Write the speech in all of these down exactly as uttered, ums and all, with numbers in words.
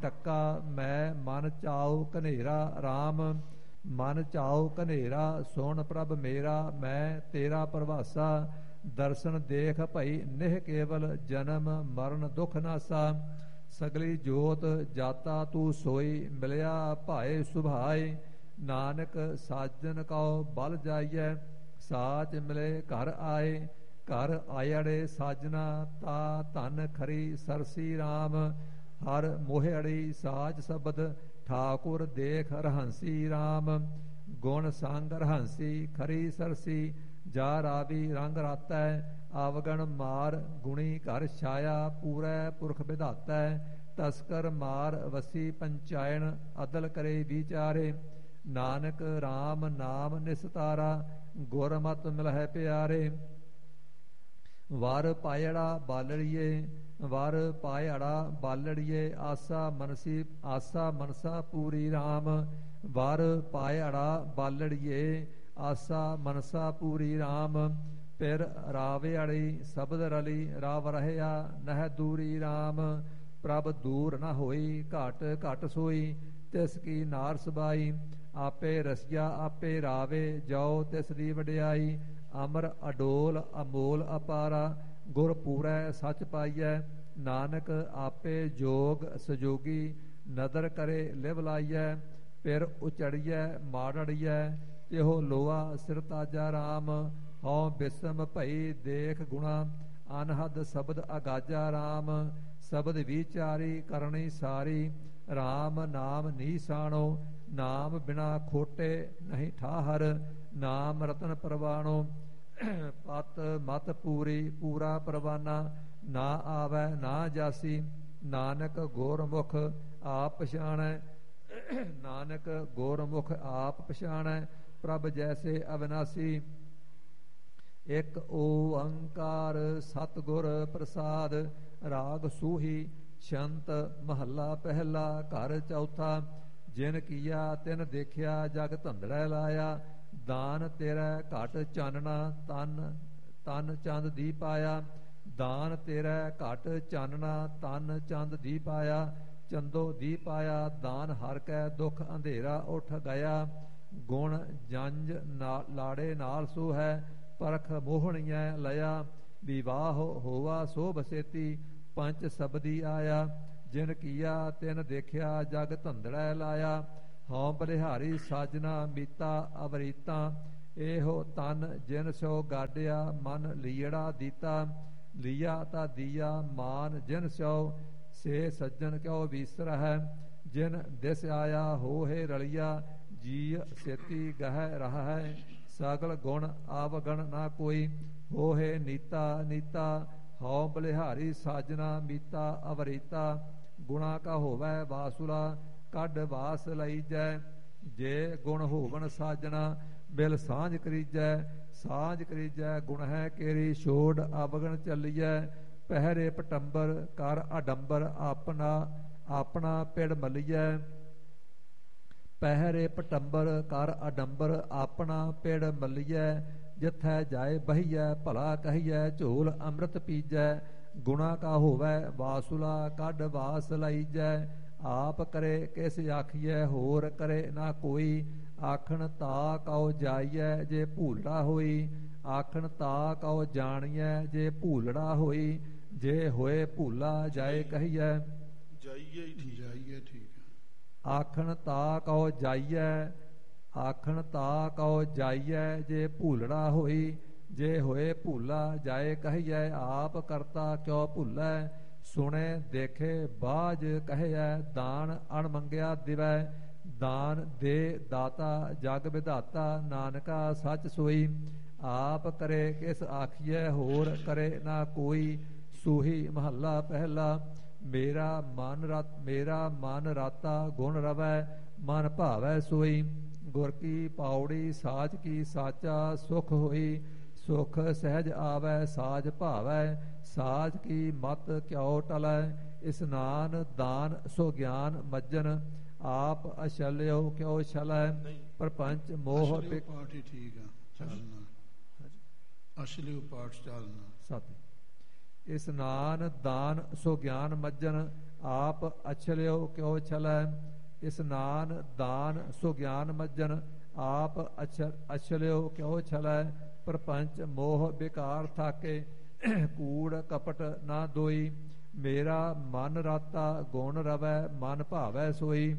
ਟੱਕਾ ਮੈਂ ਮਨ ਚਾਉ ਕਨੇਰਾ ਰਾਮ ਮਨ ਚਾਉ ਕਨੇਰਾ ਸੁਣ ਪ੍ਰਭ ਮੇਰਾ ਮੈਂ ਤੇਰਾ ਪ੍ਰਵਾਸਾ ਦਰਸ਼ਨ ਦੇਖ ਭਈ ਨਿਹ ਕੇਵਲ ਜਨਮ ਮਰਨ ਦੁਖ ਨਾਸਾ ਸਗਲੀ ਜੋਤ ਜਾਤਾ ਤੂੰ ਸੋਈ ਮਿਲਿਆ ਭਾਏ ਸੁਭਾਏ ਨਾਨਕ ਸਾਜਨ ਕਉ ਬਲ ਜਾਈਐ ਸਾਚ ਮਿਲੇ ਘਰ ਆਏ ਘਰ ਆਇੜੇ ਸਾਜਨਾ ਤਾ ਧਨ ਖਰੀ ਸਰਸੀ ਰਾਮ ਹਰ ਮੋਹੜੀ ਸਾਜ ਸ਼ਬਦ ਠਾਕੁਰ ਦੇਖ ਰਹੰਸੀ ਰਾਮ ਗੁਣ ਸੰਗ ਰਹੰਸੀ ਖਰੀ ਸਰਸੀ ਜਾ ਰਾਵੀ ਰੰਗ ਰਾਤੈ ਆਵਗਣ ਮਾਰ ਗੁਣੀ ਘਰ ਛਾਇਆ ਪੂਰੈ ਪੁਰਖ ਵਿਧਾਤੈ ਤਸਕਰ ਮਾਰ ਵਸੀ ਪੰਚਾਇਣ ਅਦਲ ਕਰੇ ਵਿਚਾਰੇ ਨਾਨਕ RAM ਨਾਮ ਨਿਸਤਾਰਾ ਗੁਰਮਤਿ ਮਿਲਹਿ ਪਿਆਰੇ ਵਰ ਪਾਇੜਾ ਬਾਲੜੀਏ ਵਰ ਪਾਇੜਾ ਬਾਲੜੀਏ ਆਸਾ ਮਨਸੀ ਆਸਾ ਮਨਸਾ ਪੂਰੀ RAM ਵਰ ਪਾਇੜਾ ਬਾਲੜੀਏ ਆਸਾ ਮਨਸਾ ਪੂਰੀ RAM ਪਿਰ ਰਾਵੇੜੀ ਸ਼ਬਦ ਰਲੀ ਰਾਵ ਰਹਿਆ ਨਹਿ ਦੂਰੀ RAM ਪ੍ਰਭ ਦੂਰ ਨ ਹੋਈ ਘਟ ਘਟ ਸੋਈ ਤਿਸ ਕੀ ਨਾਰ ਸਬਾਈ ਆਪੇ ਰਸਿਆ ਆਪੇ ਰਾਵੇ ਜਾਓ ਤਿਸ ਦੀ ਵਡਿਆਈ ਅਮਰ ਅਡੋਲ ਅਮੋਲ ਅਪਾਰਾ ਗੁਰ ਪੂਰੈ ਸੱਚ ਪਾਈਐ ਨਾਨਕ ਆਪੇ ਜੋਗ ਸਜੋਗੀ ਨਦਰ ਕਰੇ ਲਿਵ ਲਾਈਐ ਪਿਰ ਉਚੜੀਐ ਮਾੜੜੀਐ ਤਿਹੋ ਲੋਆ ਸਿਰ ਤਾਜਾ RAM ਹਉ ਬਿਸਮ ਭਈ ਦੇਖ ਗੁਣਾ ਅਨਹਦ ਸ਼ਬਦ ਅਗਾਜਾ RAM ਸ਼ਬਦ ਵਿਚਾਰੀ ਕਰਨੀ ਸਾਰੀ RAM ਨਾਮ ਨੀਸਾਣੋ ਨਾਮ ਬਿਨਾ ਖੋਟੇ ਨਹੀਂ ਠਾਹਰ ਨਾਮ ਰਤਨ ਪ੍ਰਵਾਣੋ ਪਤ ਮਤ ਪੂਰੀ ਪੂਰਾ ਪ੍ਰਵਾਨਾ ਨਾ ਆਵੈ ਨਾ ਜਾਸੀ ਨਾਨਕ ਗੁਰਮੁਖ ਆਪ ਪਛਾਣੈ ਨਾਨਕ ਗੁਰਮੁਖ ਆਪ ਪਛਾਣੈ ਪ੍ਰਭ ਜੈਸੇ ਅਵਿਨਾਸੀ ਇਕ ਓੰਕਾਰ ਸਤਿਗੁਰ ਪ੍ਰਸਾਦ ਰਾਗ ਸੂਹੀ ਛੰਤ ਮਹੱਲਾ ਪਹਿਲਾ ਘਰ ਚੌਥਾ ਜਿਨ ਕੀਆ ਤਿਨ ਦੇਖਿਆ ਜਗ ਧੰਦੜੈ ਲਾਇਆ ਦਾਨ ਤੇਰਾ ਘਟ ਚਾਨਣਾ ਤਨ ਤਨ ਚੰਦ ਦੀ ਪਾਇਆ ਦਾਨ ਤੇਰਾ ਘਟ ਚਾਨਣਾ ਤਨ ਚੰਦ ਦੀ ਪਾਇਆ ਚੰਦੋ ਦੀ ਪਾਇਆ ਦਾਨ ਹਰ ਕੈ ਦੁਖ ਅੰਧੇਰਾ ਉੱਠ ਗਿਆ ਗੁਣ ਜੰਜ ਲਾੜੇ ਨਾਲ ਸੋ ਹੈ ਪਰਖ ਮੋਹਣੀਐ ਲਿਆ ਵਿਵਾਹ ਹੋਵਾ ਸੋ ਬਸੇਤੀ ਪੰਚ ਸਬਦੀ ਆਇਆ ਜਿਨ ਕੀਆ ਤਿਨ ਦੇਖਿਆ ਜਗ ਧੰਦੜੈ ਲਾਇਆ ਹਉ ਬਲਿਹਾਰੀ ਸਾਜਨਾ ਮੀਤਾ ਅਵਰੀਤਾ ਇਹੋ ਤਨ ਜਿਨ ਸੋ ਗਾਡਿਆ ਮਨ ਲੀੜਾ ਦੀਤਾ ਲੀਆ ਤਾ ਦੀਆ ਮਾਨ ਜਿਨ ਸੋ ਸੇ ਸੱਜਣ ਕਿਉ ਵੀਸਰਹਿ ਜਿਨ ਦਿਸ ਆਇਆ ਹੋਏ ਰਲਿਆ ਜੀ ਸੇਤੀ ਗਹਿ ਰਹਾ ਹੈ ਸਗਲ ਗੁਣ ਆਵਗਣ ਨਾ ਕੋਈ ਹੋਏ ਨੀਤਾ ਨੀਤਾ ਹਉ ਬਲਿਹਾਰੀ ਸਾਜਨਾ ਮੀਤਾ ਅਵਰੀਤਾ ਗੁਣਾ ਕਾ ਹੋਵੈ ਵਾਸੁਲਾ ਕੱਢ ਵਾਸ ਲਈਜੈ ਜੇ ਗੁਣ ਹੋਵਨ ਸਾਜਣਾ ਬਿਲ ਸਾਂਝ ਕਰੀਜੈ ਸਾਂਝ ਕਰੀਜੈ ਗੁਣ ਹੈ ਕੇਰੀ ਛੋੜ ਅਵਗਣ ਚੱਲੀਐ ਪਹਿਰੇ ਪਟੰਬਰ ਕਰ ਅਡੰਬਰ ਆਪਣਾ ਆਪਣਾ ਪਿੜ ਮਲੀਐ ਪਹਿਰੇ ਪਟੰਬਰ ਕਰ ਅਡੰਬਰ ਆਪਣਾ ਪਿੜ ਮਲੀਐ ਜਿਥੈ ਜਾਏ ਬਹੀਐ ਭਲਾ ਕਹੀਐ ਝੋਲ ਅੰਮ੍ਰਿਤ ਪੀਜੈ ਗੁਣਾ ਕਾ ਹੋਵੈ ਵਾਸੁਲਾ ਕੱਢ ਵਾਸ ਲਈਜੈ ਆਪ ਕਰੇ ਕਿਸ ਆਖੀਐ ਹੋਰ ਕਰੇ ਨਾ ਕੋਈ ਆਖਣ ਤਾ ਕਉ ਜਾਈਐ ਜੇ ਭੂਲੜਾ ਹੋਈ ਆਖਣ ਤਾ ਕਉ ਜਾਣੀਐ ਜੇ ਭੂਲੜਾ ਹੋਈ ਜੇ ਹੋਏ ਭੂਲਾ ਜਾਏ ਕਹੀਐ ਜਾਈਏ ਠੀਕ ਜਾਈਏ ਠੀਕ ਆਖਣ ਤਾ ਕਉ ਜਾਈਐ ਆਖਣ ਤਾ ਕਉ ਜਾਈਐ ਜੇ ਭੂਲੜਾ ਹੋਈ ਜੇ ਹੋਏ ਭੂਲਾ ਜਾਏ ਕਹੀਐ ਆਪ ਕਰਤਾ ਕਿਉ ਭੁੱਲੈ ਸੁਣੇ ਦੇਖੇ ਬਾਝ ਕਹਿਐ ਦਾਨ ਅਣ ਮੰਗਿਆ ਦਿਵੈ ਦਾਨ ਦੇ ਦਾਤਾ ਜਗ ਵਿਧਾਤਾ ਨਾਨਕਾ ਸੱਚ ਸੋਈ ਆਪ ਕਰੇ ਕਿਸ ਆਖੀਐ ਹੋਰ ਕਰੇ ਨਾ ਕੋਈ ਸੂਹੀ ਮਹੱਲਾ ਪਹਿਲਾ ਮੇਰਾ ਮਨ ਰਤ ਮੇਰਾ ਮਨ ਰਾਤਾ ਗੁਣ ਰਵੈ ਮਨ ਭਾਵੈ ਸੋਈ ਗੁਰ ਕੀ ਪਾਉੜੀ ਸਾਚ ਕੀ ਸਾਚਾ ਸੁਖ ਹੋਈ ਸੁਖ ਸਹਿਜ ਆਵੈ ਸਾਜ ਭਾਵੈ ਸਾਜ ਕੀ ਮਤ ਕਿਉ ਟਲੈ ਇਸਨਾਨ ਦਾਨ ਸੋ ਗਿਆਨ ਮੱਜਨ ਆਪ ਅਛਲਿਓ ਕਿਉ ਛਲੈ ਪਰਪੰਚ ਮੋਹ ਪਾਠ ਹੀ ਠੀਕ ਆ ਚੱਲਣਾ ਅਛਲਿਓ ਪਾਠ ਚੱਲਣਾ ਸਤ ਇਸਨਾਨ ਦਾਨ ਸੋ ਗਿਆਨ ਮੱਜਨ ਆਪ ਅਛਲਿਓ ਕਿਉ ਛਲੈ। ਇਸਨਾਨ ਦਾਨ ਸੋ ਗਿਆਨ ਮੱਜਨ, ਆਪ ਅਛ ਅਛਲਿਓ ਕਿਉ ਛਲੈ। ਪ੍ਰਪੰਚ ਮੋਹ ਬਿਕਾਰ ਥਾਕੇ, ਕੂੜ ਕਪਟ ਨਾ ਦੋਈ। ਮੇਰਾ ਮਨ ਰਾਤਾ ਗੁਣ ਰਵੈ, ਮਨ ਭਾਵੈ ਸੋਈ।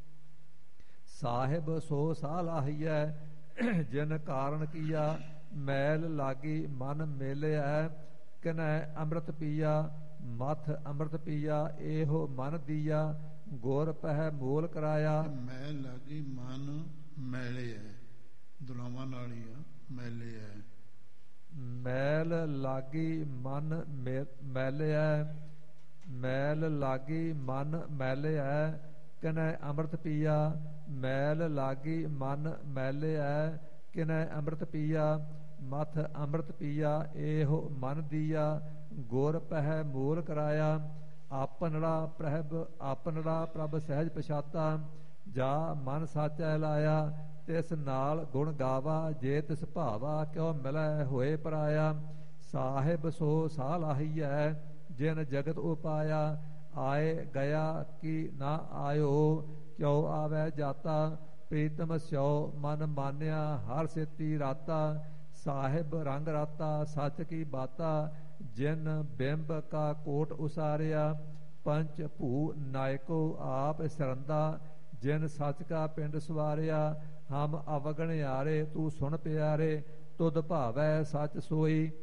ਸਾਹਿਬ ਸੋ ਸਾਹ ਲਾਹੀਐ, ਜਿਨ ਕਾਰਨ ਕੀਆ। ਮੈਲ ਲਾਗੀ ਮਨ ਮੇਲਿਐ, ਕਿਨੈ ਅੰਮ੍ਰਿਤ ਪੀਆ। ਮਥ ਅੰਮ੍ਰਿਤ ਪੀਆ, ਇਹੋ ਮਨ ਦੀਆ। ਗੁਰ ਪਹਿ ਮੂਲ ਕਰਾਇਆ। ਮੈਲ ਲਾਗੀ ਮਨ ਮੈਲੇ ਹੈ, ਦੁਲਾਵਾਂ ਨਾਲ ਹੀ ਆ, ਮੈਲੇ ਹੈ। ਮੈਲ ਲਾਗੀ ਮਨ ਮੈਲਿਐ, ਮੈਲ ਲਾਗੀ ਮਨ ਮੈਲਿਐ, ਕਿਨੈ ਅੰਮ੍ਰਿਤ ਪੀਆ। ਮੈਲ ਲਾਗੀ ਮਨ ਮੈਲਿਐ, ਕਿਨੈ ਅੰਮ੍ਰਿਤ ਪੀਆ। ਮਥ ਅੰਮ੍ਰਿਤ ਪੀਆ, ਇਹੋ ਮਨ ਦੀਆ। ਗੁਰ ਪਹਿ ਮੂਲ ਕਰਾਇਆ। ਆਪਨੜਾ ਪ੍ਰਭ ਆਪਨੜਾ ਪ੍ਰਭ ਸਹਿਜ ਪਛਾਤਾ। ਜਾ ਮਨ ਸਾਚੈ ਲਾਇਆ, ਤਿਸ ਨਾਲ ਗੁਣ ਗਾਵਾ। ਜੇ ਤਿਸ ਭਾਵਾ, ਕਿਉ ਮਿਲੈ ਹੋਏ ਪਰਾਇਆ। ਸਾਹਿਬ ਸੋ ਸਾਹ ਲਾਹੀਐ, ਜਿਨ ਜਗਤ ਉਪਾਇਆ। ਆਏ ਗਿਆ ਕੀ ਨਾ ਆਇਓ, ਕਿਉ ਆਵੈ ਜਾਤਾ। ਪ੍ਰੀਤਮ ਸਿਉ ਮਨ ਮਾਨਿਆ, ਹਰ ਸੇਤੀ ਰਾਤਾ। ਸਾਹਿਬ ਰੰਗ ਰਾਤਾ, ਸੱਚ ਕੀ ਬਾਤਾ। ਜਿਨ ਬਿੰਬ ਕਾ ਕੋਟ ਉਸਾਰਿਆ, ਪੰਚ ਭੂ ਨਾਇਕੋ ਆਪ ਸਰੰਦਾ। ਜਿਨ ਸੱਚ ਕਾ ਪਿੰਡ ਸਵਾਰਿਆ, ਹਮ ਅਵਗਣਿਆਰੇ ਤੂੰ ਸੁਣ ਪਿਆਰੇ। ਤੁਧ ਭਾਵੈ ਸੱਚ ਸੋਈ,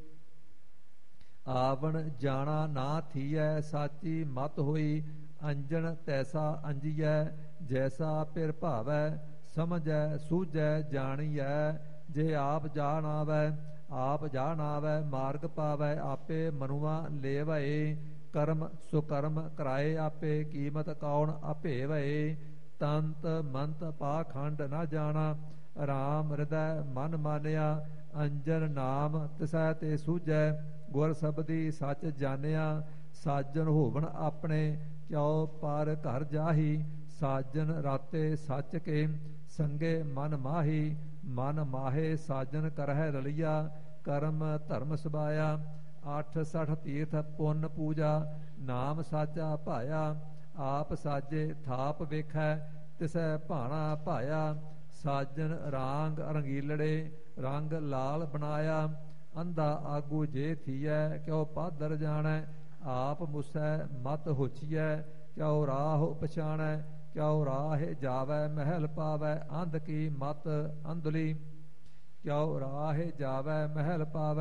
ਆਵਣ ਜਾਣਾ ਨਾ ਥੀਐ। ਸਾਚੀ ਮਤ ਹੋਈ, ਅੰਜਣ ਤੈਸਾ ਅੰਜੀਐ। ਜੈਸਾ ਪਿਰ ਭਾਵੈ, ਸਮਝੈ ਸੂਝੈ ਜਾਣੀਐ। ਜੇ ਆਪ ਜਾਣ ਆਵੈ, ਆਪ ਜਾਣ ਆਵੈ। ਮਾਰਗ ਪਾਵੈ, ਆਪੇ ਮਨੁਆ ਲੇਵੈ। ਕਰਮ ਸੁਕਰਮ ਕਰਾਏ ਆਪੇ, ਕੀਮਤ ਕੌਣ ਆਪੇਵੈ। ਤੰਤ ਮੰਤ ਪਾਖੰਡ ਨਾ ਜਾਣਾ, ਰਾਮ ਹਿਰਦੈ ਮਨ ਮਾਨਿਆ। ਅੰਜਨ ਨਾਮ ਤਿਸੈ ਤੇ ਸੂਝੈ, ਗੁਰ ਸਬਦੀ ਸੱਚ ਜਾਣਿਆ। ਸਾਜਨ ਹੋਵਣ ਆਪਣੇ, ਕਿਉ ਪਰ ਘਰ ਜਾਹੀ। ਸਾਜਨ ਰਾਤੇ ਸੱਚ ਕੇ, ਸੰਗੇ ਮਨ ਮਾਹੀ। ਮਨ ਮਾਹੇ ਸਾਜਨ ਕਰਹਿ ਰਲਿਆ, ਕਰਮ ਧਰਮ ਸਬਾਇਆ। ਅੱਠ ਸਠ ਤੀਰਥ ਪੁੰਨ ਪੂਜਾ, ਨਾਮ ਸਾਚਾ ਭਾਇਆ। ਆਪ ਸਾਜੇ ਥਾਪ ਵੇਖੈ, ਤਿਸੈ ਭਾਣਾ ਭਾਇਆ। ਸਾਜਨ ਰਾਂਗ ਰੰਗੀਲੜੇ, ਰੰਗ ਲਾਲ ਬਣਾਇਆ। ਅੰਧਾ ਆਗੂ ਜੇ ਥੀਐ, ਕਿਉ ਪਾਦਰ ਜਾਣੈ। ਆਪ ਮੁਸੈ ਮਤ ਹੋਚੀਐ, ਕਿਉ ਰਾਹ ਪਛਾਣੈ। ਕਿਉ ਰਾਹ ਜਾਵੈ ਮਹਿਲ ਪਾਵੈ, ਅੰਧ ਕੀ ਮਤ ਅੰਧਲੀ। ਕਿਉ ਰਾਹ ਜਾਵੈ ਮਹਿਲ ਪਾਵੈ।